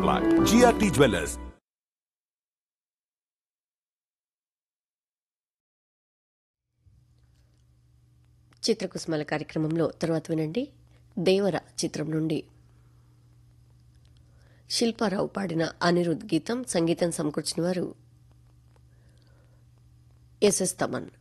apply. GRT Jewelers. చిత్రకుసుమల కార్యక్రమంలో తర్వాత వినండి దేవర చిత్రం నుండి శిల్పారావు పాడిన అనిరుద్ గీతం సంగీతం సమకూర్చిన వారు ఎస్ఎస్ తమన్.